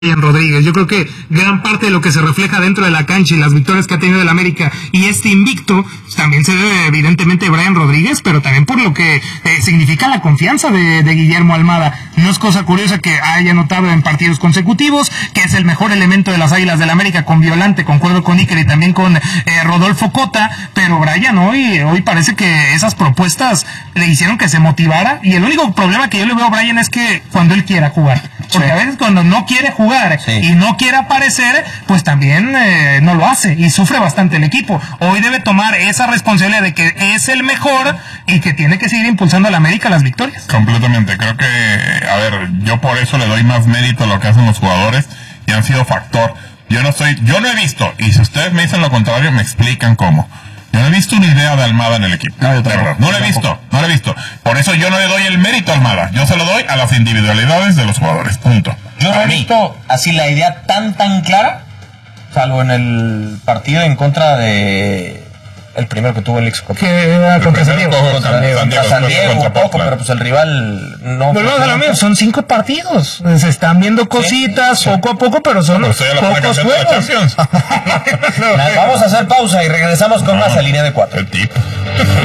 Rodríguez. Yo creo que gran parte de lo que se refleja dentro de la cancha y las victorias que ha tenido el América y este invicto también se debe evidentemente a Brian Rodríguez, pero también por lo que significa la confianza de Guillermo Almada. No es cosa curiosa que haya anotado en partidos consecutivos, que es el mejor elemento de las Águilas del América con Violante, concuerdo con Iker y también con Rodolfo Cota, pero Brian hoy parece que esas propuestas le hicieron que se motivara, y el único problema que yo le veo a Brian es que cuando él quiera jugar, porque a veces cuando no quiere jugar y no quiere aparecer, pues también no lo hace y sufre bastante el equipo. Hoy debe tomar esa responsabilidad de que es el mejor y que tiene que seguir impulsando a la América a las victorias. Completamente, creo que, a ver, yo por eso le doy más mérito a lo que hacen los jugadores y han sido factor. Yo no he visto, y si ustedes me dicen lo contrario, me explican cómo. Yo no he visto una idea de Almada en el equipo. No lo he visto. Por eso yo no le doy el mérito a Almada. Yo se lo doy a las individualidades de los jugadores. Punto. Yo no he visto así la idea tan clara, salvo en el partido en contra de el primero que tuvo el ex que era contra San Diego. Contra San Diego, poco, pero pues el rival no. Pero no, amigo, son 5 partidos. Se están viendo cositas poco a poco, pero son pocos juegos. Vamos a hacer pausa y regresamos con más a Línea de 4. El tip.